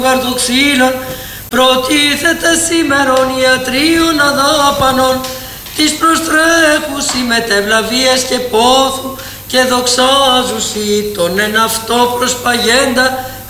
γαρτοξύλων, προτίθεται σήμερον ιατρίων αδάπανων, της προστρέχουσι μετευλαβίας και πόθου και δοξάζουσι τον εν αυτό προσπαγέντα